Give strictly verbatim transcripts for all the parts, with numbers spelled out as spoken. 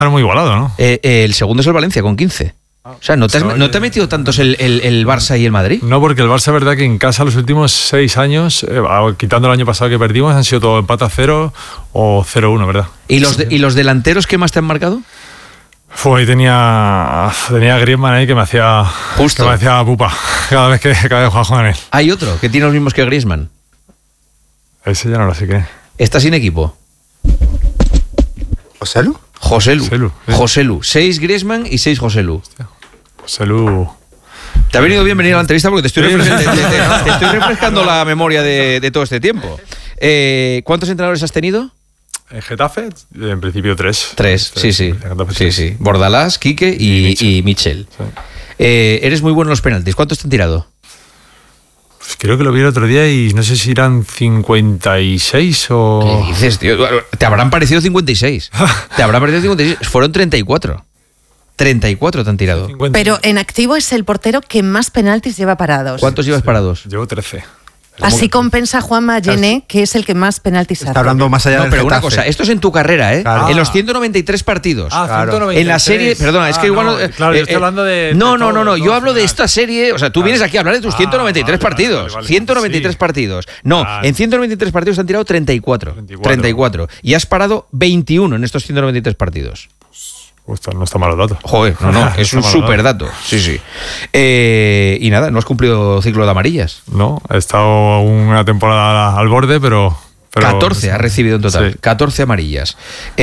muy igualado, ¿no? Eh, eh, el segundo es el Valencia con quince. O sea, ¿no te, has, ¿no te ha metido tantos el, el, el Barça y el Madrid? No, porque el Barça es verdad que en casa los últimos seis años, eh, quitando el año pasado que perdimos, han sido todo empate a cero o cero uno, ¿verdad? ¿Y los, de, ¿Y los delanteros qué más te han marcado? Fue, tenía, tenía Griezmann ahí que me hacía Justo. que me hacía pupa cada vez que cada vez jugaba con él. Hay otro que tiene los mismos que Griezmann. Ese ya no lo sé qué. Está sin equipo. ¿Joselu? Joselu. Joselu, sí. Joselu. Seis Griezmann y seis Joselu. Joselu. Te ha venido bien venir a la entrevista porque te estoy, refres- te, te, te, te estoy refrescando la memoria de, de todo este tiempo. Eh, ¿Cuántos entrenadores has tenido? En Getafe, en principio tres. Tres, sí, sí. Getafe, Sí, tres. sí. Bordalás, Quique y, Y Michel. y Michel. Sí. Eh, eres muy bueno en los penaltis. ¿Cuántos te han tirado? Pues creo que lo vi el otro día y no sé si eran cincuenta y seis o... ¿Qué dices, tío? Te habrán parecido cincuenta y seis. Te habrán parecido cincuenta y seis. Fueron treinta y cuatro. treinta y cuatro te han tirado. cincuenta. Pero en activo es el portero que más penaltis lleva parados. ¿Cuántos llevas parados? Llevo trece. Así compensa Juanma Llené, que es el que más penaltis hace. Está hablando más allá No, del pero una Getafe. cosa, esto es en tu carrera, ¿eh? Claro. En los ciento noventa y tres partidos. Ah, Claro. ciento noventa y tres. En la serie, perdona, es que Ah, igual no, no, claro, eh, yo estoy eh, hablando de. No, de no, todo, no, no, todo yo hablo de final. esta serie, o sea, tú Claro. vienes aquí a hablar de tus Ah, ciento noventa y tres vale, vale, partidos. vale, vale. ciento noventa y tres Sí. partidos. No, Vale. en ciento noventa y tres partidos te han tirado treinta y cuatro. treinta y cuatro. treinta y cuatro. Y has parado veintiuno en estos ciento noventa y tres partidos. Uf, no está mal los datos. Joder, no, no, es un Está mal los super dato. Sí, sí. Eh, y nada, no has cumplido ciclo de amarillas. No, he estado una temporada al borde, pero... pero catorce ha recibido en total. Sí. catorce amarillas.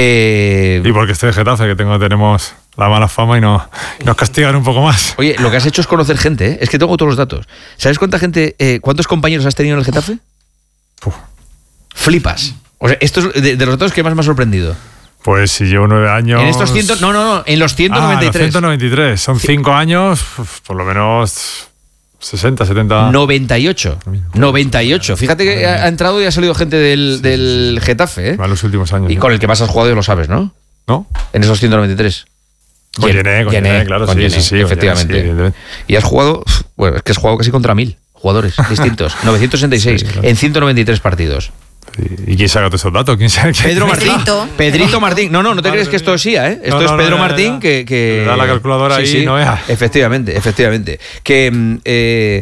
Eh, Y porque estoy de Getafe, que tengo, tenemos la mala fama y, no, y nos castigan un poco más. Oye, lo que has hecho es conocer gente, ¿eh? Es que tengo todos los datos. ¿Sabes cuánta gente, eh, cuántos compañeros has tenido en el Getafe? Uf. Flipas. O sea, esto es de, de los datos que más me ha sorprendido. Pues si llevo nueve años... En estos ciento, no, no, no, en los ciento noventa y Ah, tres. los ciento noventa y tres. Son cinco años, uf, por lo menos sesenta, setenta... noventa y ocho. noventa y ocho. Fíjate que ha, ha entrado y ha salido gente del, del Getafe, ¿eh? En los últimos años. Y ¿no? con el que más has jugado, lo sabes, ¿no? ¿No? En esos ciento noventa y tres. Con Llené, con Llené, claro, con sí, Llené, sí, sí, con efectivamente. Llené, sí, evidentemente. Y has jugado, bueno, es que has jugado casi contra mil jugadores distintos. novecientos sesenta y seis Sí, claro. en ciento noventa y tres partidos. ¿Y quién saca todos esos datos? ¿Quién sabe? Pedro Martín. Pedrito. Pedrito Martín. No, no, no te Madre crees que esto mía. es I A, ¿eh? Esto No, es no, Pedro no, ya, Martín ya. que, que... Le da la calculadora ahí, no vea. Efectivamente, efectivamente. Que... mm, eh,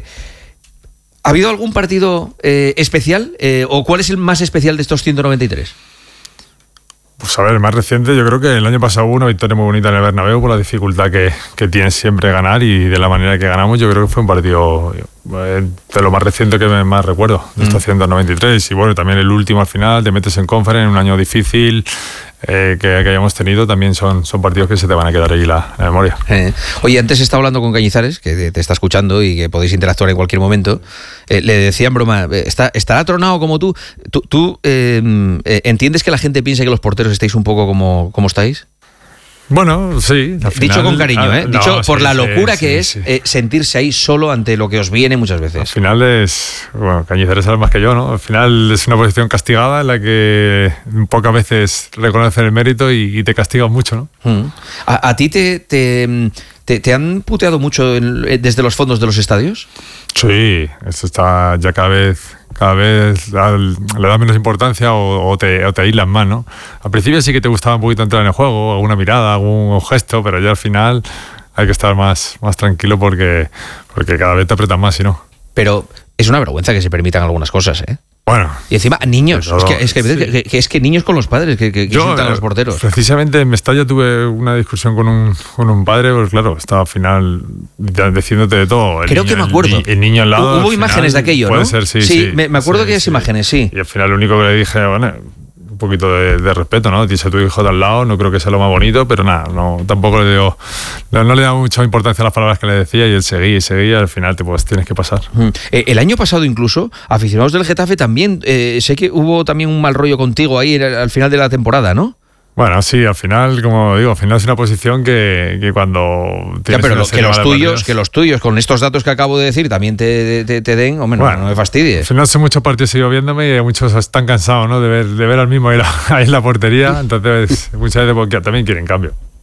¿ha habido algún partido eh, especial? Eh, ¿O cuál es el más especial de estos ciento noventa y tres? Pues a ver, el más reciente, yo creo que el año pasado hubo una victoria muy bonita en el Bernabéu por la dificultad que, que tienes siempre ganar y de la manera que ganamos. Yo creo que fue un partido eh, de lo más reciente que me más recuerdo de estos ciento noventa y tres. Y bueno, también el último al final, te metes en Conference en un año difícil eh, que, que hayamos tenido. También son, son partidos que se te van a quedar ahí la, la memoria. Eh, oye, antes estaba hablando con Cañizares, que te está escuchando y que podéis interactuar en cualquier momento. Eh, le decía en broma, eh, ¿está, ¿estará tronado como tú? ¿Tú, tú eh, eh, entiendes que la gente piensa que los porteros estáis un poco como, como estáis? Bueno, sí. Al Dicho final- con cariño, ¿eh? ah, Dicho no, por sí, la sí, locura sí, que es sí. eh, sentirse ahí solo ante lo que os viene muchas Al veces. final es, bueno, Cañizares sabe más que yo, ¿no? Al final es una posición castigada en la que pocas veces reconocen el mérito y, y te castigan mucho, ¿no? Mm. ¿A, a ti te, te, te, te han puteado mucho en- eh, desde los fondos de los estadios? Sí, esto está ya cada vez, cada vez da- le da menos importancia o, o te, o te aíslan más, ¿no? Al principio sí que te gustaba un poquito entrar en el juego, alguna mirada, algún gesto, pero ya al final hay que estar más, más tranquilo porque, porque cada vez te apretan más, si no. Pero es una vergüenza que se permitan algunas cosas, ¿eh? Bueno, Y encima, niños. Pero, es, que, es, que, sí. que- que es que niños con los padres que, que, que insultan a los eh, porteros. precisamente en Mestalla tuve una discusión con un, con un padre, porque claro, estaba al final ya diciéndote de todo. El Creo niño- que me acuerdo. El, ni- el niño al lado. Hubo al imágenes de final, aquello, puede ¿no? ser, sí. Sí, Sí, me- me acuerdo sí, que esas sí. imágenes, sí. Y al final lo único que le dije, bueno, un poquito de, de respeto, ¿no? Tienes a tu hijo de al lado, no creo que sea lo más bonito, pero nada, no, tampoco le digo, no, no le da mucha importancia a las palabras que le decía y él seguía y seguía y al final te, pues tienes que pasar. Mm. Eh, el año pasado incluso, aficionados del Getafe también, eh, sé que hubo también un mal rollo contigo ahí al, al final de la temporada, ¿no? Bueno, sí, al final, como digo, al final es una posición que, que cuando Ya, tienes pero una lo- que serie los mala de tuyos, partidos- que los tuyos, con estos datos que acabo de decir, también te, te, te den, hombre, no- Bueno, no me fastidies. Al final son muchos partidos sigo viéndome y muchos están cansados, ¿no? De ver, de ver al mismo ahí, la- ahí en la portería. Entonces, muchas veces porque también quieren cambio.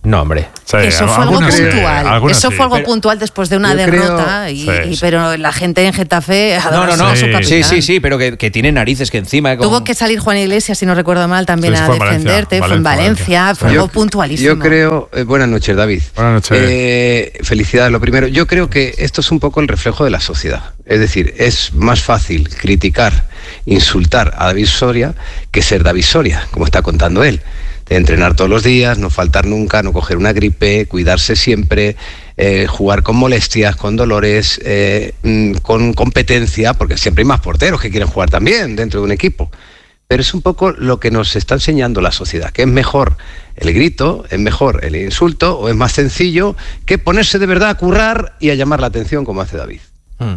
No, hombre. Sí, Que eso fue algo algunas sí, puntual. algunas Eso sí. fue algo Pero puntual después de una yo derrota. creo- y, Sí, y- sí. pero la gente en Getafe No, adora no, no. a su Sí, capitán. Sí, sí, sí, pero que, que tiene narices que encima. Con... Tuvo que salir Juan Iglesias, si no recuerdo mal, también Sí, sí, a fue en Valencia, defenderte. Fue en Valencia, Valencia, Valencia. fue Sí. algo puntualísimo. Yo creo, eh, buenas noches, David. Buenas noches. Eh, felicidades, lo primero. Yo creo que esto es un poco el reflejo de la sociedad. Es decir, es más fácil criticar, insultar a David Soria que ser David Soria, como está contando él. De entrenar todos los días, no faltar nunca, no coger una gripe, cuidarse siempre, eh, jugar con molestias, con dolores, eh, mm, con competencia, porque siempre hay más porteros que quieren jugar también dentro de un equipo. Pero es un poco lo que nos está enseñando la sociedad, que es mejor el grito, es mejor el insulto, o es más sencillo que ponerse de verdad a currar y a llamar la atención como hace David. Mm.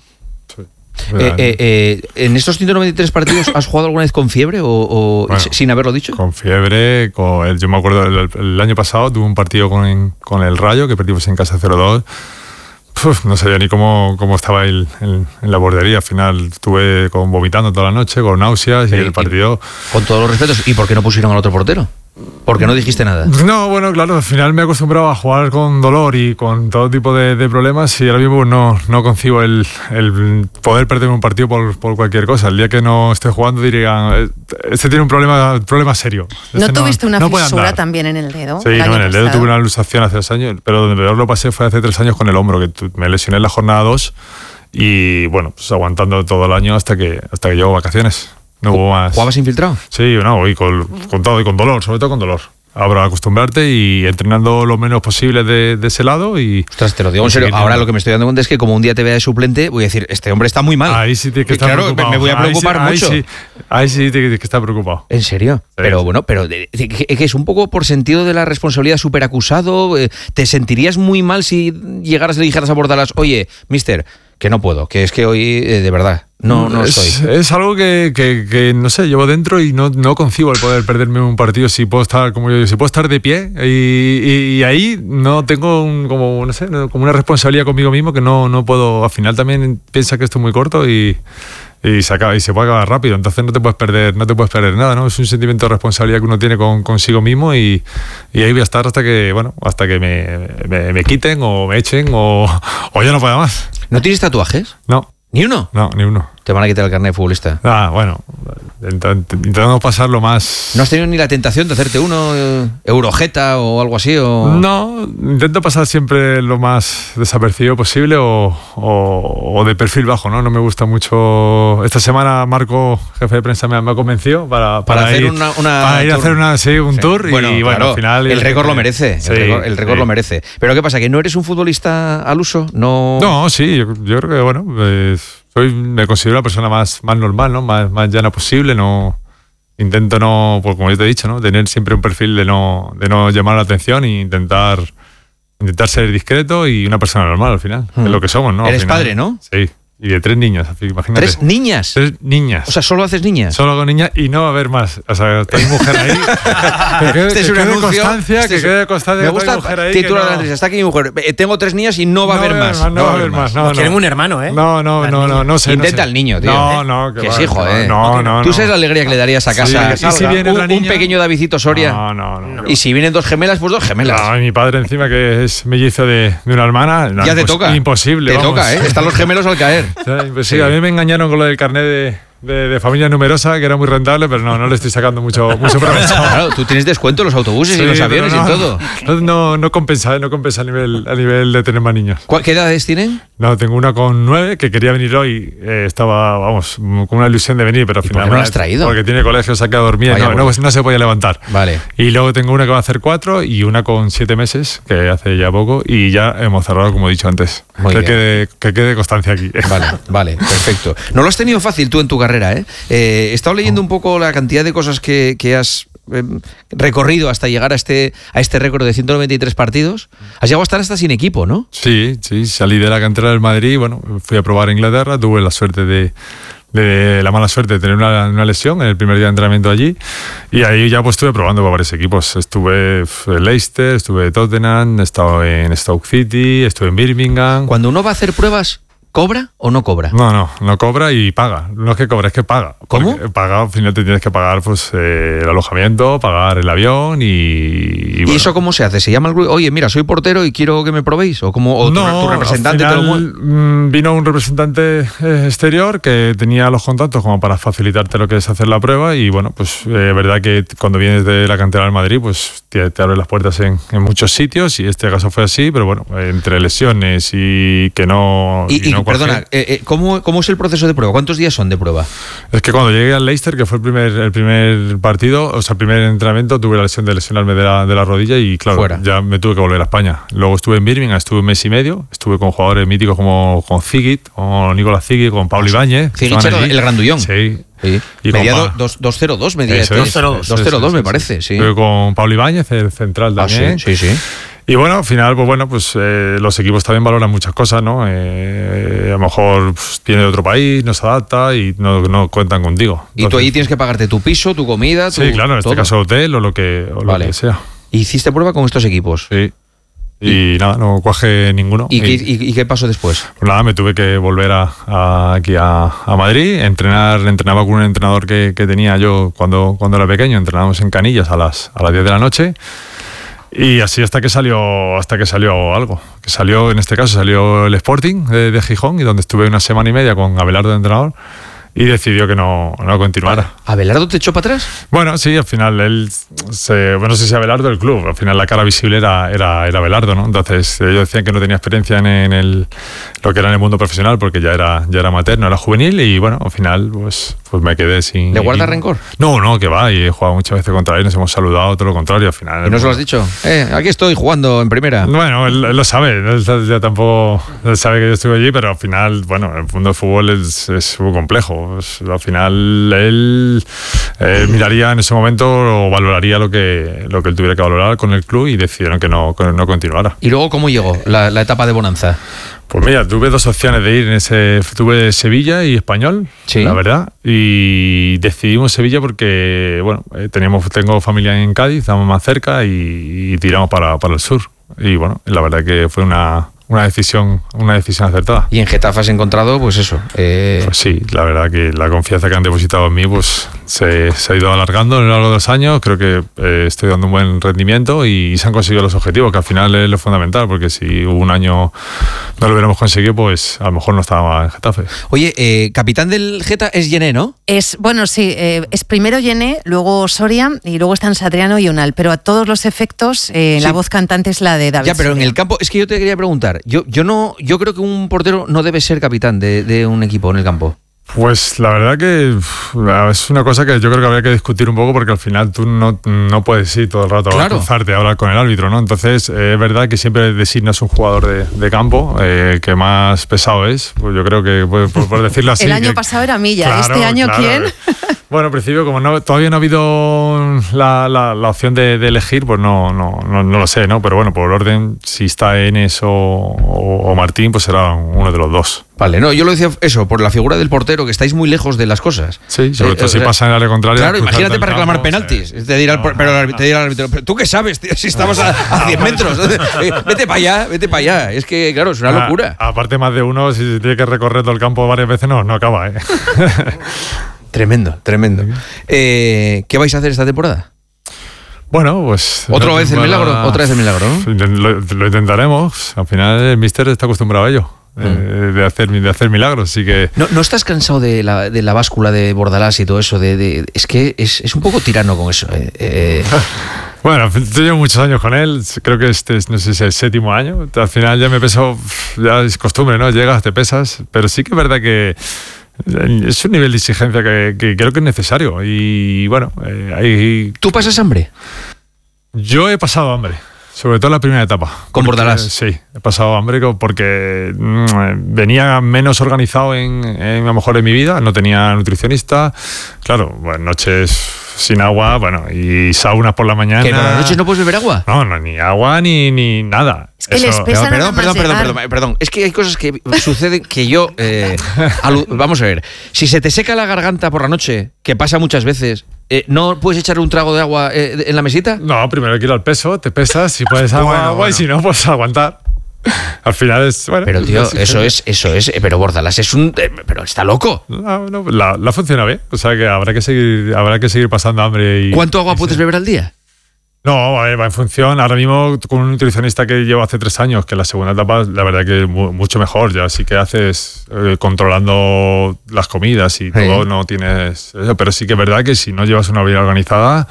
Eh, eh, eh, ¿En estos ciento noventa y tres partidos has jugado alguna vez con fiebre o, o Bueno, sin haberlo dicho? Con fiebre, con el- yo me acuerdo el, el año pasado tuve un partido con, con el Rayo que perdimos en casa cero dos. Uf, no sabía ni cómo, cómo estaba el, el- en la bordería. Al final estuve con, vomitando toda la noche, con náuseas y Eh, el partido... Con todos los respetos. ¿Y por qué no pusieron al otro portero? ¿Por qué no dijiste nada? No, bueno, claro, al final me he acostumbrado a jugar con dolor y con todo tipo de, de problemas y ahora mismo pues, no, no concibo el, el poder perder un partido por, por cualquier cosa. El día que no esté jugando dirían, este tiene un problema, problema serio. ¿No Este tuviste una no puede fisura andar". también en el dedo? Sí, el no, año en el dedo pasado? tuve una luxación hace dos años, pero donde peor lo pasé fue hace tres años con el hombro, que tu- me lesioné en la jornada dos y bueno, pues aguantando todo el año hasta que, hasta que llevo vacaciones. No hubo más. ¿Jugabas infiltrado? Sí, no, y con, con todo, y con dolor, sobre todo con dolor. Ahora acostumbrarte y entrenando lo menos posible de, de ese lado y... Ostras, te lo digo en serio. Ahora lo que me estoy dando cuenta es que como un día te vea de suplente, voy a decir, este hombre está muy mal. Ahí sí tienes que Y estar claro, preocupado. me voy a preocupar ahí sí, mucho. Ahí sí, ahí sí tienes que estar preocupado. ¿En serio? Sí, Pero sí. bueno, pero de- de- que que es un poco por sentido de la responsabilidad superacusado. eh, ¿Te sentirías muy mal si llegaras y le dijeras a Bordalas, oye, mister, que no puedo, que es que hoy eh, de verdad no, no es, estoy? es algo que, que, que, no sé, llevo dentro y no, no concibo el poder perderme un partido si puedo estar, como yo digo, si puedo estar de pie y, y- y ahí no tengo un, como, no sé, no- como una responsabilidad conmigo mismo que no, no puedo, al final también piensa que esto es muy corto y, y se acaba, y se puede acabar rápido, entonces no te puedes perder, no te puedes perder nada, ¿no? Es un sentimiento de responsabilidad que uno tiene con, consigo mismo y, y ahí voy a estar hasta que, bueno, hasta que me, me, me quiten o me echen o, o ya no pueda más. ¿No tienes tatuajes? No, ¿Ni uno? no, ni uno. Te van a quitar el carnet de futbolista. Ah, bueno, int- intentando pasarlo más... ¿No has tenido ni la tentación de hacerte uno, eh, Eurojeta o algo así? O... No, intento pasar siempre lo más desapercibido posible o, o- o de perfil bajo, ¿no? No me gusta mucho... Esta semana Marco, jefe de prensa, me, me ha convencido para, Para hacer ir, una- una para ir a tour. hacer una, sí, un Sí. tour y bueno, claro, al final... el récord lo merece. Sí, el récord, el récord sí. lo merece. Pero ¿qué pasa? ¿Que no eres un futbolista al uso? No. No, sí, yo, yo creo que, bueno, pues, soy, me considero la persona más, más normal, ¿no? Más, más llana posible, no... Intento no, pues como yo te he dicho, ¿no? Tener siempre un perfil de no, de no llamar la atención e intentar, intentar ser discreto y una persona normal al final, Mm. es lo que somos, ¿no? Al Eres final. padre, ¿no? Sí, y de tres niños, así, imagínate. ¿Tres niñas? Tres niñas. O sea, ¿solo haces niñas? Solo con niñas y no va a haber más. O sea, está mi mujer ahí. que quede, Este es que un quede anuncio. constancia, Este que es- quede constancia Me que está mi gusta mujer ahí. que titular no- de la entrevista. Está aquí mi mujer. Eh, Tengo tres niñas y no va a haber más. No va a haber más. No, Nos no. quieren un hermano, ¿eh? No, no, Las no, no, niñas. no sé. Intenta no sé. al niño, tío. No, no, Que va, sí, joder. No, no, no. Tú sabes la alegría que le darías a casa. Sí, y si viene un, la un niña- pequeño Davidito Soria. No, no, no. Y si vienen dos gemelas, pues dos gemelas. No, y mi padre encima que es mellizo de, de una hermana. No, ya te impos- toca. Imposible. Te vamos. toca, ¿eh? Están los gemelos al caer. O sea, imposible. Sí. A mí me engañaron con lo del carnet de, de, de familia numerosa, que era muy rentable, pero no, no le estoy sacando mucho, mucho provecho. Claro, tú tienes descuento en los autobuses y Sí, los pero aviones no, y en todo. No, no, no compensa, ¿eh? No compensa a nivel, a nivel de tener más niños. ¿Cuál- ¿Qué edades tienen? No, tengo una con nueve que quería venir hoy. eh, estaba, vamos, con una ilusión de venir, pero al ¿Y final. por qué no la has traído? Porque tiene colegio, se ha quedado dormida. Vaya, No, no, bueno. no se podía levantar. Vale. Y luego tengo una que va a hacer cuatro y una con siete meses, que hace ya poco, y ya hemos cerrado, como he dicho antes. Muy que, bien. quede, que quede constancia aquí. Vale, vale, perfecto. No lo has tenido fácil tú en tu carrera, ¿eh? Eh, he estado leyendo un poco la cantidad de cosas que, que has eh, recorrido hasta llegar a este, a este récord de ciento noventa y tres partidos. Has llegado a estar hasta sin equipo, ¿no? Sí, sí, salí de la cantera del Madrid, bueno, fui a probar a Inglaterra, tuve la suerte de, de la mala suerte de tener una, una lesión en el primer día de entrenamiento allí y ahí ya pues estuve probando para varios equipos. Estuve en Leicester, estuve en Tottenham, he estado en Stoke City, estuve en Birmingham. Cuando uno va a hacer pruebas, ¿Cobra o no cobra? No, no, no cobra y paga. No es que cobra, es que paga. ¿Cómo? Porque paga, al final te tienes que pagar pues eh, el alojamiento, pagar el avión y... ¿Y, ¿Y bueno. eso cómo se hace? ¿Se llama el grupo? Oye, mira, soy portero y quiero que me probéis. ¿O, como, o no, tu, tu representante al te lo final, mueve? mm, vino un representante eh, exterior que tenía los contactos como para facilitarte lo que es hacer la prueba y bueno, pues es eh, verdad que cuando vienes de la cantera del Madrid pues te, te abren las puertas en, en muchos sitios y este caso fue así, pero bueno, entre lesiones y que no... Y, y, no perdona, eh, eh, ¿cómo, ¿cómo es el proceso de prueba? ¿Cuántos días son de prueba? Es que cuando llegué al Leicester, que fue el primer, el primer partido, o sea, el primer entrenamiento, tuve la lesión de lesionarme de la, de la rodilla y claro, Fuera. ya me tuve que volver a España. Luego estuve en Birmingham, estuve un mes y medio, estuve con jugadores míticos como con Zigit, con Nicolás Zigit, con Pablo Ibáñez. Zigit era el grandullón. Sí. Sí. Y Medía con Pa- dos cero dos, medía Eso este. es, dos cero dos eso es, me eso parece, es. sí. Estuve con Pablo Ibáñez, el central Ah, sí, también. sí, sí. Y bueno, al final, pues bueno, pues eh, los equipos también valoran muchas cosas, ¿no? Eh, a lo mejor pues, viene de otro país, no se adapta y no, no cuentan contigo. Y tú ahí tienes que pagarte tu piso, tu comida, tu, Sí, claro, en este todo. caso hotel o lo que, o lo Vale. que sea. Hiciste prueba con estos equipos. Sí. Y, nada, no cuaje ninguno. ¿Y, qué, y, y qué pasó después? Pues nada, me tuve que volver a, a- aquí a, a Madrid, entrenar, entrenaba con un entrenador que, que tenía yo cuando, cuando era pequeño, entrenábamos en Canillas a las, a las diez de la noche. Y así hasta que salió hasta que salió algo. Que salió, en este caso, salió el Sporting de, de Gijón, y donde estuve una semana y media con Abelardo de entrenador, y decidió que no, no continuara. ¿Abelardo te echó para atrás? Bueno, sí, al final él, se, bueno, no sé si Abelardo del club, al final la cara visible era, era, era Abelardo, ¿no? Entonces ellos decían que no tenía experiencia en, en el, lo que era en el mundo profesional porque ya era, ya era materno, era juvenil y bueno, al final pues, pues me quedé sin... ¿Le guarda equipo. rencor? No, no, que va, y he jugado muchas veces contra él, nos hemos saludado, todo lo contrario, al final... ¿Y no se lo has dicho? Eh, aquí estoy jugando en primera. Bueno, él, él lo sabe, él ya tampoco él sabe que yo estuve allí, pero al final, bueno, el mundo del fútbol es, es muy complejo. Pues, al final él eh, miraría en ese momento o valoraría lo que, lo que él tuviera que valorar con el club y decidieron que no, que no continuara. ¿Y luego cómo llegó la, la etapa de bonanza? Pues mira, tuve dos opciones de ir en ese, tuve Sevilla y Español, Sí. la verdad, y decidimos Sevilla porque, bueno, eh, teníamos, tengo familia en Cádiz, estamos más cerca y, y tiramos para, para el sur. Y bueno, la verdad que fue una, una decisión, una decisión acertada. Y en Getafe has encontrado, pues eso. Eh, Pues sí, la verdad que la confianza que han depositado en mí pues se, se ha ido alargando a lo largo de los años. Creo que eh, estoy dando un buen rendimiento y se han conseguido los objetivos, que al final es lo fundamental, porque si hubo un año no lo hubiéramos conseguido, pues a lo mejor no estaba en Getafe. Oye, eh, capitán del Geta es Yené, ¿no? Es, bueno, sí, eh, es primero Yené, luego Soria y luego están Satriano y Unal, pero a todos los efectos eh, Sí. la voz cantante es la de David Ya, pero en Soria. el campo, es que yo te quería preguntar, yo, yo no, yo creo que un portero no debe ser capitán de, de un equipo en el campo. Pues la verdad que uf, es una cosa que yo creo que habría que discutir un poco, porque al final tú no, no puedes ir todo el rato Claro. a cruzarte a hablar con el árbitro, ¿no? Entonces eh, es verdad que siempre designas un jugador de, de campo eh, que más pesado es, pues yo creo que por, por- por decirlo así. El año que- pasado era Milla, Claro, ¿este año claro. quién? Bueno, al principio, como no, todavía no ha habido la, la, la opción de, de elegir, pues no, no, no, no lo sé, ¿no? Pero bueno, por orden, si está Enes o, o, o Martín, pues será uno de los dos. Vale, no, yo lo decía eso, por la figura del portero, que estáis muy lejos de las cosas. Sí, sobre Eh, todo o si sea, pasa en el área contraria. Claro, cruzarte imagínate el para campo, reclamar penaltis. sí. Te dirá el, por- No, pero no, el- te dirá el árbitro, "Pero ¿tú qué sabes, tío? Si estamos a, a diez metros. Eh, Vete para allá, vete para allá. Es que, claro, es una Ah, locura. aparte, más de uno, si tiene que recorrer todo el campo varias veces, no, no acaba, ¿eh? Tremendo, tremendo. Eh, ¿Qué vais a hacer esta temporada? Bueno, pues... ¿Otra la vez el temporada- milagro? ¿Otra vez el milagro, no? Intent- Lo, lo intentaremos. Al final el míster está acostumbrado a ello, Mm. eh, de, hacer, de hacer milagros, así que... ¿No, ¿No estás cansado de la, de la báscula de Bordalás y todo eso? De, de- es que es, es un poco tirano con eso. eh. Eh, Bueno, yo llevo muchos años con él, creo que este es, no sé si es el séptimo año. Al final ya me peso, ya es costumbre, ¿no? Llegas, te pesas, pero sí que es verdad que es un nivel de exigencia que, que creo que es necesario. Y bueno, eh, hay, ¿Tú pasas hambre? yo he pasado hambre. Sobre todo en la primera etapa. ¿Con Porque, Bordalás? Sí, he pasado hambre co- porque mm, venía menos organizado en, en, a lo mejor en mi vida, no tenía nutricionista, claro, bueno, noches sin agua, bueno, y saunas por la mañana. ¿Que por las noches no puedes beber agua? No, no, ni agua ni, ni nada. Es que les pesa nada Perdón, más perdón, perdón, llegar. perdón, perdón. Es que hay cosas que suceden que yo... eh, alu- vamos a ver. Si se te seca la garganta por la noche, que pasa muchas veces, eh, ¿no puedes echar un trago de agua eh, en la mesita? No, primero hay que ir al peso, te pesas, si puedes agua, Bueno, agua bueno. y si no, pues aguantar. Al final es... Bueno, Pero tío, es- eso es, eso es, pero Bordalás es un... eh, pero está loco. No, no, la, la funciona bien. O sea que habrá que seguir, habrá que seguir pasando hambre. Y, ¿Cuánto agua y puedes sí. beber al día? No, va va en función. Ahora mismo con un nutricionista que llevo hace tres años, que la segunda etapa, la verdad que mu- mucho mejor. Ya sí que haces eh, controlando las comidas y todo, no tienes eso. Pero sí que es verdad que si no llevas una vida organizada,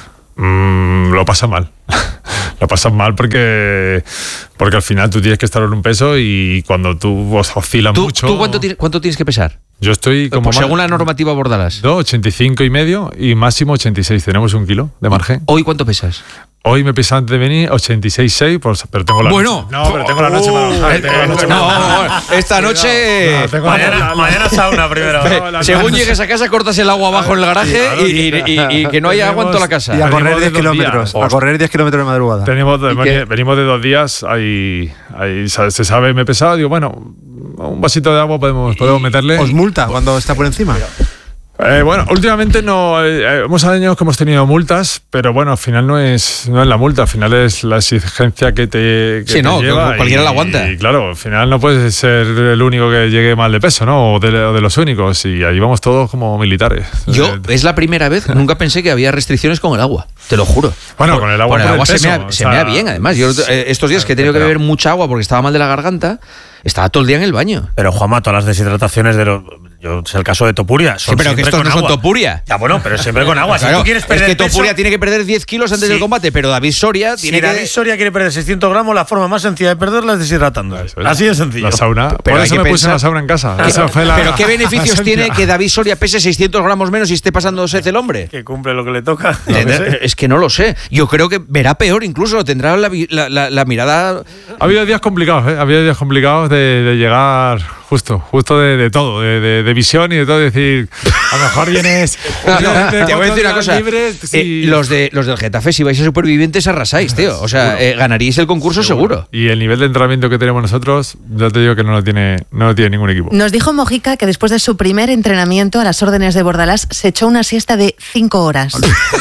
mmm, lo pasas mal. Lo pasas mal porque, porque al final tú tienes que estar en un peso y cuando tú os oscilas ¿Tú, mucho... ¿tú cuánto, tienes, cuánto tienes que pesar? Yo estoy como... Pues más- según la normativa Bordalás. No, ochenta y cinco y medio y máximo ochenta y seis. Tenemos un kilo de margen. ¿Hoy cuánto pesas? Hoy me pesa antes de venir ochenta y seis coma seis, pues, pero tengo la Bueno. noche. No, pero tengo la noche para bajar. Tengo la noche para No, bajar. esta noche... No, tengo la- Mañana, la- mañana sauna primero. No, la- Según la- llegues a casa, cortas el agua abajo en el garaje Claro, y, y- y- y que no haya agua en toda la casa. Y a Venimos correr de diez dos kilómetros. días. A correr diez kilómetros de madrugada. Tenemos, ¿Y qué? venimos de dos días, ahí, ahí se se sabe, me he pesado, digo, bueno, un vasito de agua podemos, podemos meterle. ¿Os multa cuando está por encima? Eh, bueno, últimamente no, eh, hemos años que hemos tenido multas, pero bueno, al final no es, no es la multa, al final es la exigencia que te, que Sí, te no, lleva. cualquiera y, la aguanta. Y claro, al final no puedes ser el único que llegue mal de peso, ¿no? O de, o de los únicos, y ahí vamos todos como militares. Yo, Eh, es la primera vez, nunca pensé que había restricciones con el agua, te lo juro. Bueno, con el agua Con el por el agua se, peso, mea, o se sea, mea bien, además. Yo eh, estos días que he tenido que pero- beber mucha agua porque estaba mal de la garganta, estaba todo el día en el baño. Pero Juanma, todas las deshidrataciones de los... Yo sé el caso de Topuria. Son Sí, pero que siempre estos no con son agua. Topuria. Ya, bueno, pero siempre con agua. Claro, si tú quieres es perder que Topuria peso, tiene que perder diez kilos antes Sí. del combate, pero David Soria si tiene David que... Soria quiere perder seiscientos gramos, la forma más sencilla de perderla es deshidratándose. Eso es. Así de sencillo. La sauna. Pero Por hay eso que me puse pensar- la sauna en casa. Esa fue la- Pero ¿qué la beneficios esencia. tiene que David Soria pese seiscientos gramos menos y esté pasando sed el hombre? Que cumple lo que le toca. Yo qué Tendrá- sé. Es que no lo sé. Yo creo que verá peor incluso. Tendrá la, vi- la- la- la mirada... Ha habido días complicados, ¿eh? Ha habido días complicados de, de llegar justo, justo de, de todo, de, de, de visión y de todo. Decir, a lo mejor vienes. Te voy a decir una cosa. Libres, Eh, sí. los, de, los del Getafe, si vais a supervivientes, arrasáis, tío. O sea, eh, ganaríais el concurso seguro. Y el nivel de entrenamiento que tenemos nosotros, yo te digo que no lo tiene, no lo tiene ningún equipo. Nos dijo Mojica que después de su primer entrenamiento a las órdenes de Bordalás se echó una siesta de cinco horas.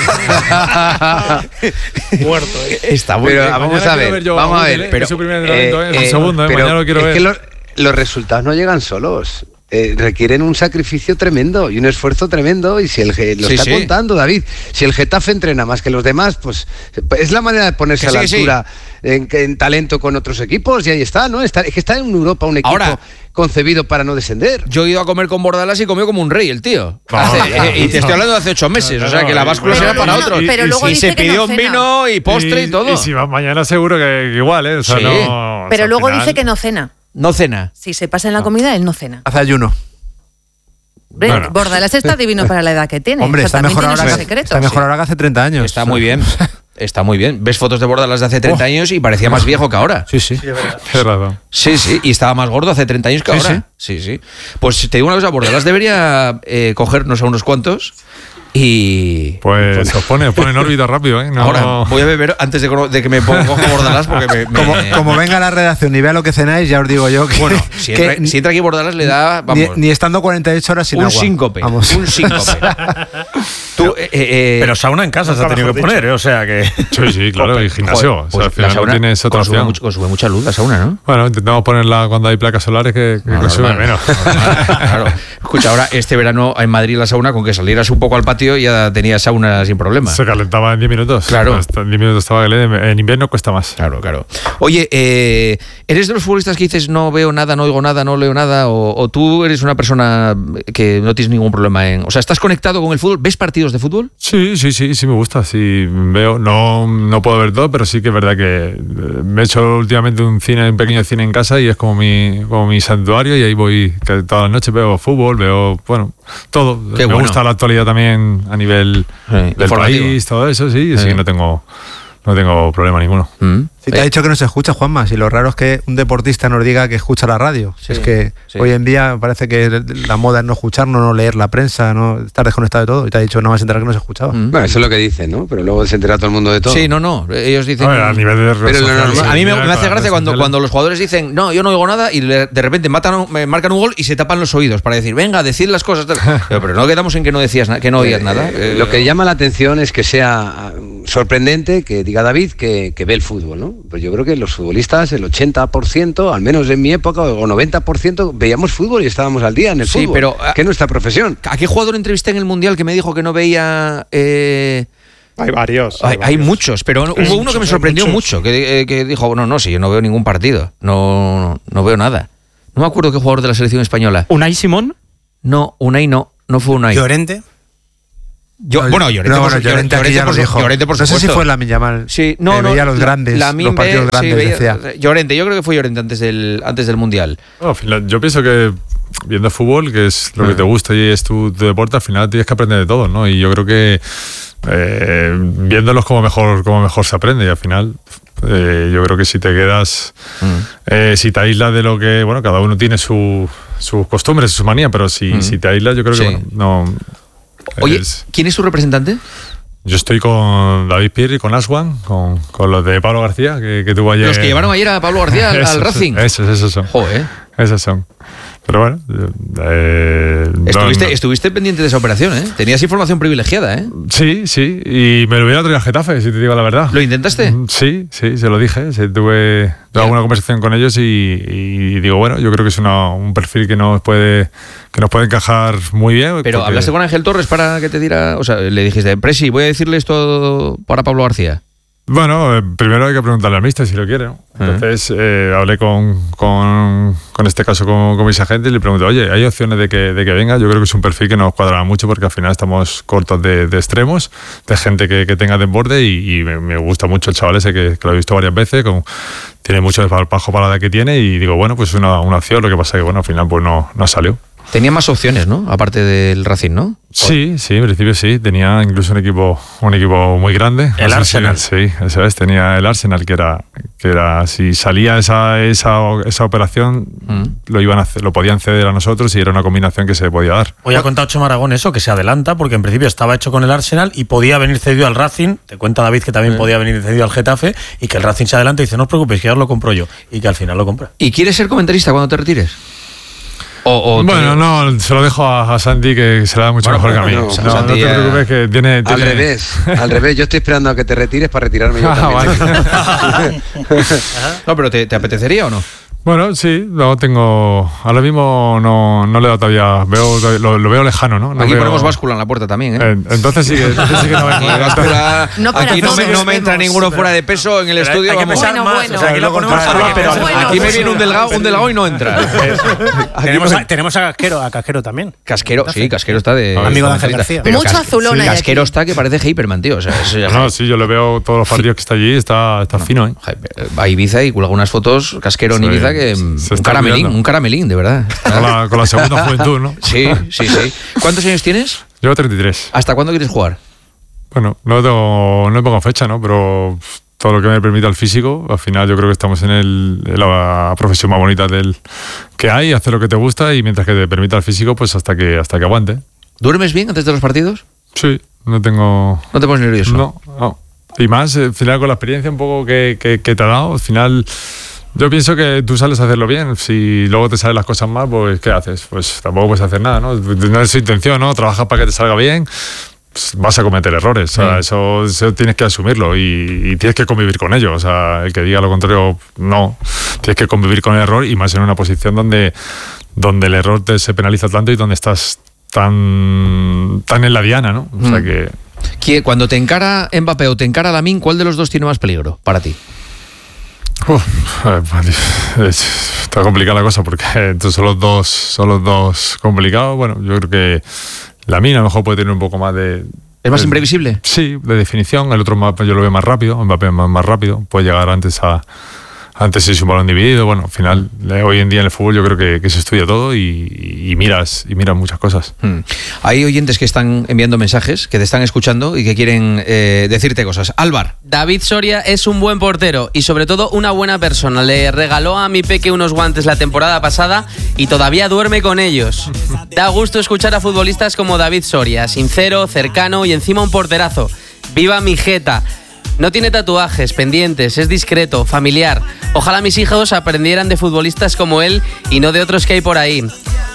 Muerto, ¿eh? Está muy Pero bien. vamos Mañana a quiero ver, yo vamos a Google, ver. ¿eh? Pero, Es su primer entrenamiento, ¿eh? Es el segundo, ¿eh? pero Mañana lo quiero es ver. que los, los resultados no llegan solos. Eh, requieren un sacrificio tremendo y un esfuerzo tremendo. Y si el Ge- lo Sí, está sí. contando David, si el Getafe entrena más que los demás, pues es la manera de ponerse Que a la sí, que sí. altura en, en talento con otros equipos y ahí está, ¿no? Está, es que está en Europa un equipo Ahora- concebido para no descender. Yo he ido a comer con Bordalás y comió como un rey el tío. No, Hace- no, eh, y te estoy hablando de hace ocho meses. O sea, que la báscula Pero será para no, otros. pero y- luego y dice se que pidió no un cena. vino y postre y, todo. Y si va mañana seguro que, que igual, ¿eh? O sea, Sí. no, o Pero sea, al luego final- dice que no cena. No cena. Si se pasa en la comida, él no cena. Hace ayuno. Hombre, Bueno. Bordalás está divino para la edad que tiene. Hombre, O sea, está también mejor, tiene ahora sus que, secretos. está mejor ahora que hace treinta años. Está muy bien. Está muy bien. Ves fotos de Bordalás de hace treinta Oh. años y parecía más viejo que ahora. Sí, sí. Tienes razón. Sí, sí, y estaba más gordo hace treinta años que Sí, ahora. Sí, sí. Pues te digo una cosa, Bordalás debería eh, cogernos a unos cuantos y... Pues os pone, os pone en órbita rápido, ¿eh? No, Ahora voy a beber antes de, cono- de que me ponga cojo Bordalás porque me... me- Como, como venga a la redacción y vea lo que cenáis, ya os digo yo que, Bueno, si que entra, si entra aquí Bordalás le da... ni, Vamos, ni estando cuarenta y ocho horas sin un agua. síncope. Vamos. Un síncope. Tú, eh, eh, Pero sauna en casa se ha tenido que poner, ¿eh? O sea que. Sí, sí, claro, y gimnasio. joder, o sea, pues al final la sauna no tienes otra consume, opción. mucho- consume mucha luz la sauna, ¿no? Bueno, intentamos ponerla cuando hay placas solares que, que No, consume normal, menos. normal, claro. Escucha, ahora este verano en Madrid la sauna, con que salieras un poco al patio ya tenía sauna sin problema. Se calentaba en diez minutos. Claro. Hasta en diez minutos estaba caliente. En invierno cuesta más. Claro, claro. Oye, eh, ¿eres de los futbolistas que dices no veo nada, no oigo nada, no leo nada? O, o tú eres una persona que no tienes ningún problema en... O sea, ¿estás conectado con el fútbol? ¿Ves partidos de fútbol? Sí, sí, sí, sí me gusta. Sí, veo, no, no puedo ver todo, pero sí que es verdad que eh, me he hecho últimamente un cine, un pequeño cine en casa y es como mi, como mi santuario y ahí voy que todas las noches veo fútbol, veo, bueno, todo. Qué me bueno. gusta la actualidad también a nivel Sí, del informativo. país, todo eso, sí, así Sí. que no tengo, no tengo problema ninguno. Mm. Si te Eh, ha dicho que no se escucha, Juanma, si lo raro es que un deportista nos diga que escucha la radio. Sí, es que sí. hoy en día parece que la moda es no escuchar, no, no leer la prensa, no estar desconectado de todo. Y te ha dicho, no vas a enterar que no se escuchaba. Mm. Bueno, eso es lo que dicen, ¿no? Pero luego se entera todo el mundo de todo. Sí, no, no. Ellos dicen... A ver, a nivel de redes Pero lo sociales, normal- A mí me, mira, me hace con las gracia redes cuando, sociales. cuando los jugadores dicen, no, yo no oigo nada, y le- de repente matan, un- me marcan un gol y se tapan los oídos para decir, venga, decid las cosas. tal. Pero, pero no quedamos en que no decías na- que no oías nada. Eh, Eh, lo que llama la atención es que sea ah, sorprendente que, digamos, diga David que, que ve el fútbol, ¿no? Pues yo creo que los futbolistas, el ochenta por ciento, al menos en mi época, o noventa por ciento, veíamos fútbol y estábamos al día en el Sí, fútbol, pero, que es nuestra profesión. ¿A qué jugador entrevisté en el Mundial que me dijo que no veía... Eh... Hay varios. Hay, Hay, hay varios. muchos, pero no- Hay hubo uno muchos, que me hay sorprendió muchos. mucho, que, eh, que dijo, no, no, si yo no veo ningún partido, no, no veo nada. No me acuerdo qué jugador de la selección española. Unai Simón. No, Unai no, no fue Unai. Llorente. Yo, No, bueno, Llorente, no, por, bueno, su- Llorente aquí Llorente ya por lo su- dijo. Llorente, por No sé si supuesto. fue Lamine Yamal. Sí, no, que no. veía los grandes, Lamine los partidos ve- grandes, sí, veía- decía. Llorente, yo creo que fue Llorente antes del, antes del Mundial. No, al final, yo pienso que viendo fútbol, que es lo que te gusta y es tu, tu deporte, al final tienes que aprender de todo, ¿no? Y yo creo que eh, viéndolos como mejor, como mejor se aprende y al final eh, yo creo que si te quedas, Mm. eh, si te aíslas de lo que, bueno, cada uno tiene su, sus costumbres, su manía, pero si, Mm. si te aíslas yo creo Sí. que bueno, no... Oye, es- ¿quién es tu representante? yo estoy con David Pierre y con Aswan, con, con los de Pablo García, que, que tuvo ayer... Los que llevaron ayer a Pablo García al, al Esos, Racing. Esos, esos son. Joder. Esos son. Pero bueno... eh, no- Estuviste, no- estuviste pendiente de esa operación, ¿eh? Tenías información privilegiada, ¿eh? Sí, sí, y me lo hubiera traído a Getafe, si te digo la verdad. ¿Lo intentaste? Mm, Sí, sí, se lo dije. Sí, tuve tuve alguna conversación con ellos y, y digo, bueno, yo creo que es una- un perfil que nos puede que nos puede encajar muy bien. Pero porque- hablaste con Ángel Torres para que te diera... O sea, le dijiste, Presi, voy a decirle esto para Pablo García. Bueno, eh, primero hay que preguntarle al míster si lo quiere, ¿no? Entonces eh, hablé con, con, con este caso con, con mis agentes y le pregunté, oye, ¿hay opciones de que, de que venga? Yo creo que es un perfil que nos cuadrará mucho porque al final estamos cortos de, de extremos, de gente que, que tenga desborde y, y me, me gusta mucho el chaval ese que, que lo he visto varias veces, con, tiene mucho desparpajo para la edad que tiene y digo, bueno, pues es una, una opción, lo que pasa es que bueno, al final pues no, no salió. Tenía más opciones, ¿no? Aparte del Racing, ¿no? Sí, sí, en principio sí. Tenía incluso un equipo, un equipo muy grande. El No sé si- Arsenal. Sí, eso es. Tenía el Arsenal, que era, que era si salía esa, esa, esa operación, Mm. lo iban a hacer- lo podían ceder a nosotros y era una combinación que se podía dar. Hoy ha contado Chema Aragón eso, que se adelanta, porque en principio estaba hecho con el Arsenal y podía venir cedido al Racing. Te cuenta David que también podía venir cedido al Getafe y que el Racing se adelanta y dice, no os preocupéis, que ya os lo compro yo. Y que al final lo compra. ¿Y quieres ser comentarista cuando te retires? O, o Bueno, te- no, se lo dejo a, a Santi, que se le da mucho Bueno, mejor que a mí. no, No, no, no, Santi te ya- preocupes, que tiene... Al tiene- revés, al revés. Yo estoy esperando a que te retires para retirarme yo Ah, también. vale. No, pero ¿te, te apetecería o no? Bueno, sí, lo tengo... Ahora mismo no, no le he dado todavía... Veo, lo, lo veo lejano, ¿no? No Aquí veo- ponemos báscula en la puerta también, ¿eh? Eh, Entonces sí, que, entonces sí que no vengo. Aquí, báscula- No para aquí no, me, todos, no me entra vemos. ninguno fuera de peso en el Pero estudio. hay que vamos. pesar Bueno, más. bueno. O sea, aquí lo ponemos Claro, para pero que- bueno, Aquí me pues viene un delgado, un delgado y no entra. Aquí Tenemos me- a, tenemos a Casquero, a Casquero también. Casquero, sí, Casquero está de... Amigo de Ángel comentarista. García. Pero Mucho Cas- azulón hay Casquero aquí. está que parece Hyperman, tío. O sea, eso ya- No, sí, yo lo veo todos los partidos que está allí, está, está fino, ¿eh? Va a Ibiza y cuelga unas fotos, Casquero en Sí, Ibiza, que se un está caramelín, olvidando. un caramelín, de verdad. Con la, con la segunda juventud, ¿no? Sí, sí, sí. ¿Cuántos años tienes? Llevo treinta y tres. ¿Hasta cuándo quieres jugar? Bueno, no tengo, no pongo fecha, ¿no? Pero pff, todo lo que me permita el físico, al final yo creo que estamos en, el, en la profesión más bonita del que hay, hacer lo que te gusta y mientras que te permita el físico, pues hasta que hasta que aguante. ¿Duermes bien antes de los partidos? Sí, no tengo... ¿No te pones nervioso? No, no. Y más, eh, al final con la experiencia un poco que, que, que te ha dado, al final yo pienso que tú sales a hacerlo bien. Si luego te salen las cosas mal, pues ¿qué haces? Pues tampoco puedes hacer nada, ¿no? No es su intención, ¿no? Trabajas para que te salga bien, pues vas a cometer errores. O sea, Mm. eso, eso tienes que asumirlo y, y tienes que convivir con ello. O sea, el que diga lo contrario, no. Tienes que convivir con el error y más en una posición donde, donde el error te se penaliza tanto y donde estás tan, tan en la diana, ¿no? O sea Mm. que... ¿Quién- Cuando te encara Mbappé o te encara Lamine, ¿cuál de los dos tiene más peligro para ti? Uf, eh, es- está complicada la cosa porque entonces son los dos, son los dos complicados. Bueno, yo creo que la mina a lo mejor puede tener un poco más de... ¿Es más de- imprevisible? Sí, de definición. El otro más- yo lo veo más rápido, Mbappé más, más rápido, puede llegar antes a... Antes si es un balón dividido, bueno, al final, eh, hoy en día en el fútbol yo creo que, que se estudia todo y, y miras y miras muchas cosas. Mm. Hay oyentes que están enviando mensajes, que te están escuchando y que quieren eh, decirte cosas. Álvar. David Soria es un buen portero y sobre todo una buena persona. Le regaló a mi peque unos guantes la temporada pasada y todavía duerme con ellos. Da gusto escuchar a futbolistas como David Soria, sincero, cercano y encima un porterazo. ¡Viva mi jeta! No tiene tatuajes, pendientes, es discreto, familiar. Ojalá mis hijos aprendieran de futbolistas como él y no de otros que hay por ahí.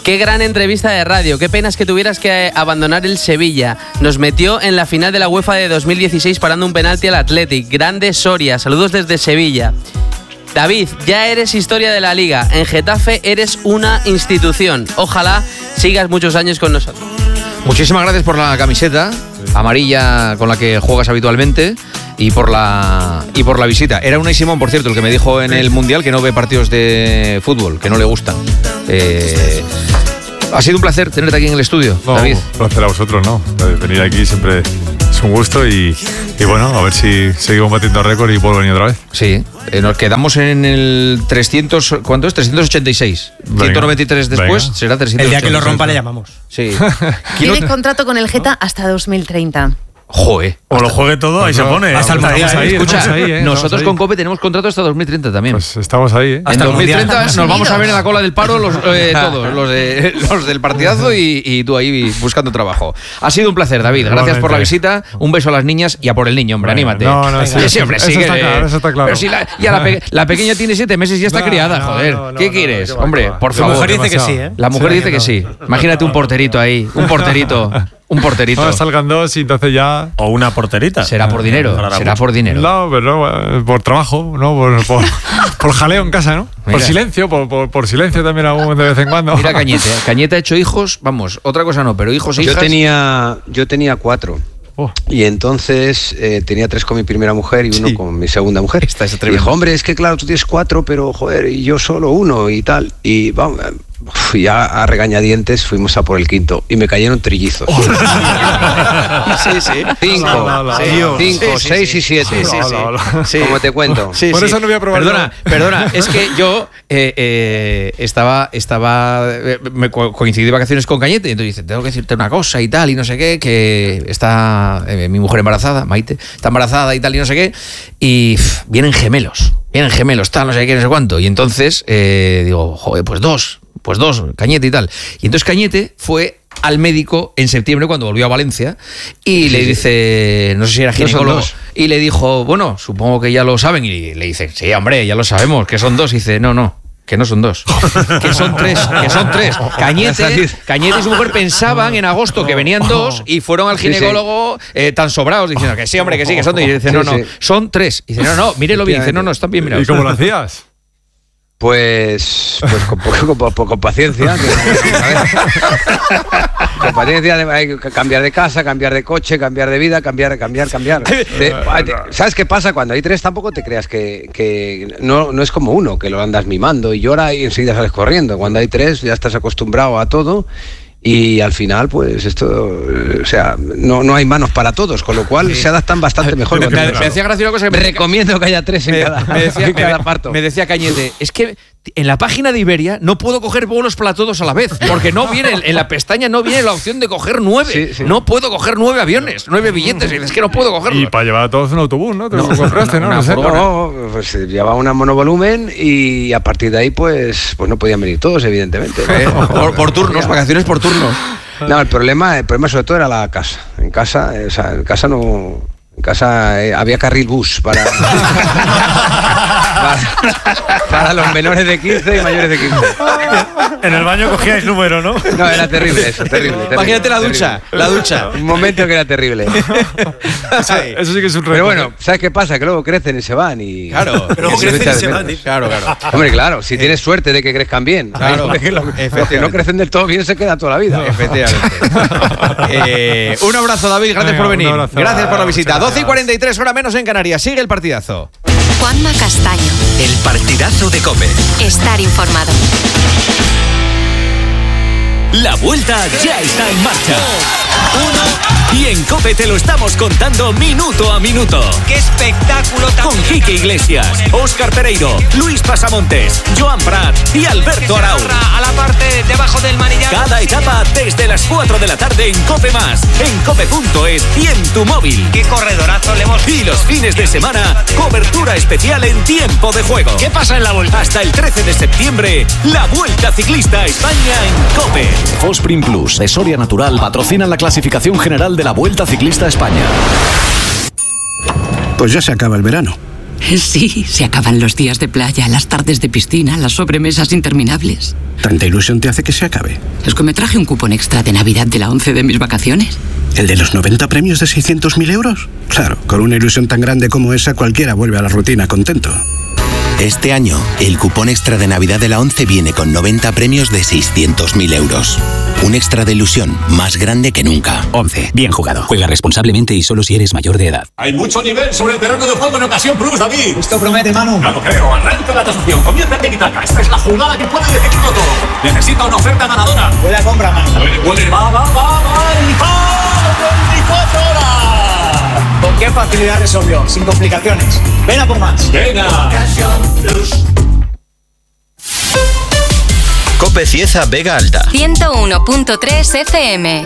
Qué gran entrevista de radio. Qué penas que tuvieras que abandonar el Sevilla. Nos metió en la final de la UEFA de dos mil dieciséis parando un penalti al Athletic. Grande Soria. Saludos desde Sevilla. David, ya eres historia de la Liga. En Getafe eres una institución. Ojalá sigas muchos años con nosotros. Muchísimas gracias por la camiseta amarilla con la que juegas habitualmente y por la y por la visita. Era Unai Simón, por cierto, el que me dijo en el Mundial que no ve partidos de fútbol, que no le gustan. Eh, ha sido un placer tenerte aquí en el estudio, no, David. Un placer a vosotros, ¿no? Venir aquí siempre es un gusto y, y bueno, a ver si seguimos batiendo récord y puedo venir otra vez. Sí, eh, nos quedamos en el trescientos, ¿cuánto es? trescientos ochenta y seis. Venga, ciento noventa y tres después venga. será trescientos ochenta y seis. El día que lo rompa le llamamos. Sí. Tiene contrato con el Geta hasta dos mil treinta. Joder. O lo juegue todo, ahí se pone. hasta el Estamos mundial, ahí, Escucha, estamos ahí, ¿eh? nosotros Estamos ahí. con COPE tenemos contrato hasta dos mil treinta también. Pues estamos ahí, ¿eh? En el dos mil treinta mundial. nos vamos a ver en la cola del paro los, eh, todos, los, de, los del partidazo y, y tú ahí buscando trabajo. Ha sido un placer, David. Gracias por la visita. Un beso a las niñas y a por el niño, hombre. Venga, Anímate. no, no, sí, Que eso- hombre, eso sí, está que- claro, eso está claro. Pero si la, ya la, pe- la pequeña tiene siete meses y ya está No, criada, no, joder. no, no, ¿Qué no, quieres? qué va, hombre, qué va. por La La favor. mujer dice que demasiado. sí, ¿eh? La mujer Sí, dice que no. sí. Imagínate un porterito ahí. Un porterito. Un porterito. Ahora salgan dos y entonces ya... O una porterita. Será por dinero. Ganará Será mucho. por dinero. No, pero no, eh, por trabajo, ¿no? Por, por, por jaleo en casa, ¿no? Mira. Por silencio, por, por, por silencio también aún de vez en cuando. Mira Cañete. ¿eh? Cañete ha hecho hijos, vamos, otra cosa no, pero hijos e hijas. Yo tenía, yo tenía cuatro. Oh. Y entonces eh, tenía tres con mi primera mujer y uno Sí. con mi segunda mujer. Esta es y tremenda. dijo, hombre, es que claro, tú tienes cuatro, pero joder, y yo solo uno y tal. Y vamos, uf, ya a regañadientes fuimos a por el quinto y me cayeron trillizos. Sí, sí. Cinco, No, no, no, sí, no. cinco, Sí, sí, seis sí. y siete. Sí, sí, sí. No, no, no. Sí. Como te cuento. Sí, Por sí. eso no voy a probar Perdona, yo. perdona, es que yo eh, eh, estaba, estaba eh, me co- coincidí de vacaciones con Cañete, y entonces dice, tengo que decirte una cosa y tal, y no sé qué, que está eh, mi mujer embarazada, Maite, está embarazada y tal, y no sé qué, y pff, vienen gemelos, vienen gemelos, tal, no sé qué, no sé cuánto, y entonces eh, digo, joder, pues dos, pues dos, Cañete y tal. Y entonces Cañete fue al médico en septiembre cuando volvió a Valencia y le dice, no sé si era No son ginecólogo, dos. y le dijo, bueno, supongo que ya lo saben, y le dice, sí, hombre, ya lo sabemos, que son dos, y dice, no, no, que no son dos, que son tres, que son tres. Cañete, Cañete y su mujer pensaban en agosto que venían dos y fueron al Sí, sí. ginecólogo eh, tan sobrados diciendo que sí, hombre, que sí, que son dos. Y dice, Sí, no, no, sí. son tres. Y dice, no, no, mírelo bien. Y dice, no, no, están bien mirados. ¿Y cómo lo hacías? Pues, pues con, poco- con- con- con paciencia. que- a ver. Con paciencia de- hay que cambiar de casa, cambiar de coche, cambiar de vida, cambiar, cambiar, cambiar. Te- te- ¿Sabes qué pasa? Cuando hay tres tampoco te creas que, que no, no es como uno, que lo andas mimando y llora y enseguida sales corriendo. Cuando hay tres ya estás acostumbrado a todo. Y al final, pues esto, eh, o sea, no, no hay manos para todos, con lo cual se adaptan bastante mejor. Me, cuando- me- me decía Gracia una cosa que Me me recomiendo que haya tres en me, cada, me decía, en cada me- parto. me decía Cañete, es que en la página de Iberia no puedo coger vuelos para todos a la vez, porque no viene, en la pestaña no viene la opción de coger nueve. Sí, sí. No puedo coger nueve aviones, nueve billetes, y dices, es que no puedo cogerlos. Y para llevar a todos un autobús, ¿no? Te lo compraste, ¿no? una No sé. furgoneta. No, pues eh, llevaba una monovolumen y a partir de ahí pues, pues no podían venir todos, evidentemente. Eh, por, por turnos, vacaciones por turnos. No, el problema, el problema sobre todo era la casa. En casa, eh, o sea, en casa no. En casa eh, había carril bus para, para, para los menores de quince y mayores de quince. En el baño cogíais número, ¿no? No, era terrible eso, terrible. terrible, Imagínate la terrible. ducha, la ducha. Un momento que era terrible. Eso sí que es un reto. Pero bueno, ¿sabes qué pasa? Que luego crecen y se van y. Claro, y luego se crecen echa y de se menos. van, tío. Claro, claro. Hombre, claro, si tienes suerte de que crezcan bien. Claro, Porque lo- los que efectivamente. no crecen del todo bien se queda toda la vida. Efectivamente. Eh, un abrazo, David. Gracias Venga, por un venir. abrazo. Gracias por la Muchas visita. gracias. doce y cuarenta y tres, hora menos en Canarias. Sigue el partidazo. Juanma Castaño. El partidazo de COPE. Estar informado. La vuelta ya está en marcha. Y en COPE te lo estamos contando minuto a minuto. ¡Qué espectáculo tan Con Quique Iglesias, Óscar Pereiro, Luis Pasamontes, Joan Prat y Alberto Arau. a la parte debajo del manillar! Cada etapa desde las cuatro de la tarde en COPE Más, en cope punto es y en tu móvil. ¡Qué corredorazo le hemos... Y los fines de semana, cobertura especial en tiempo de juego. ¿Qué pasa en la vuelta? Hasta el trece de septiembre, la Vuelta Ciclista a España en COPE. Fosprin Plus de Soria Natural patrocinan la clasificación general de la Vuelta Ciclista a España. Pues ya se acaba el verano. Sí, se acaban los días de playa, las tardes de piscina, las sobremesas interminables. ¿Tanta ilusión te hace que se acabe? Es que me traje un cupón extra de Navidad de la once de mis vacaciones. ¿El de los noventa premios de seiscientos mil euros? Claro, con una ilusión tan grande como esa, cualquiera vuelve a la rutina contento. Este año, el cupón extra de Navidad de la once viene con noventa premios de seiscientos mil euros. Un extra de ilusión más grande que nunca. once. Bien jugado. Juega responsablemente y solo si eres mayor de edad. Hay mucho nivel sobre el terreno de juego en Ocasión Plus, David. Esto promete, Manu. No lo creo. Arranca la tasación. Comienza en Tiki-Taka. Esta es la jugada que puede decidirlo todo. Necesita una oferta ganadora. Buena compra, Manu. Puede, puede. Va, va, va, va. Y va. veinticuatro horas. ¿Con qué facilidad resolvió? Sin complicaciones. Ven a por más. Venga. Ocasión Plus. Cope Cieza Vega Alta. ciento uno punto tres F M.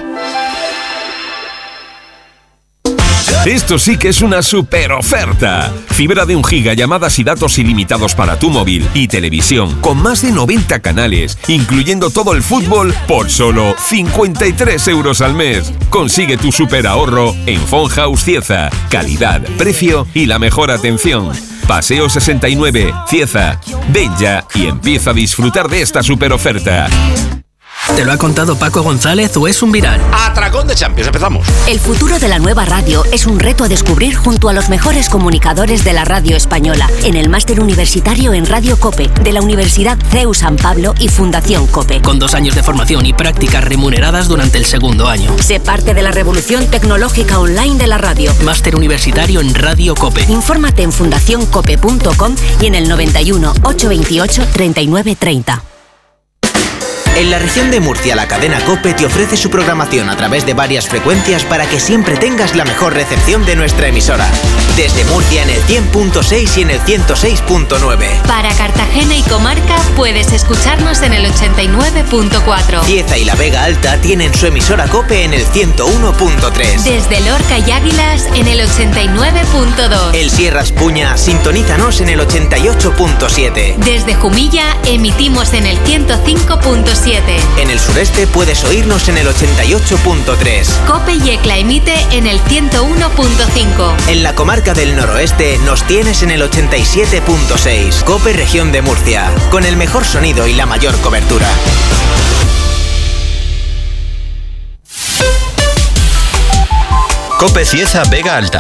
Esto sí que es una super oferta. Fibra de un giga, llamadas y datos ilimitados para tu móvil y televisión, con más de noventa canales, incluyendo todo el fútbol, por solo cincuenta y tres euros al mes. Consigue tu super ahorro en Phone House Cieza. Calidad, precio y la mejor atención. Paseo sesenta y nueve, Cieza. Ven ya y empieza a disfrutar de esta super oferta. ¿Te lo ha contado Paco González o es un viral? Atracón de Champions, empezamos. El futuro de la nueva radio es un reto a descubrir junto a los mejores comunicadores de la radio española en el máster universitario en Radio COPE de la Universidad C E U San Pablo y Fundación COPE. Con dos años de formación y prácticas remuneradas durante el segundo año. Sé parte de la revolución tecnológica online de la radio. Máster universitario en Radio COPE. Infórmate en fundación cope punto com y en el noventa y uno, ochocientos veintiocho, treinta y nueve treinta. En la región de Murcia, la cadena COPE te ofrece su programación a través de varias frecuencias para que siempre tengas la mejor recepción de nuestra emisora. Desde Murcia en el cien punto seis y en el ciento seis punto nueve. Para Cartagena y comarca puedes escucharnos en el ochenta y nueve punto cuatro. Cieza y la Vega Alta tienen su emisora COPE en el ciento uno punto tres. Desde Lorca y Águilas en el ochenta y nueve punto dos. El Sierras Puña, sintonízanos en el ochenta y ocho punto siete. Desde Jumilla emitimos en el ciento cinco punto siete. En el sureste puedes oírnos en el ochenta y ocho punto tres. COPE Yecla emite en el ciento uno punto cinco. En la comarca del noroeste nos tienes en el ochenta y siete punto seis. COPE Región de Murcia, con el mejor sonido y la mayor cobertura. Cope Cieza Vega Alta.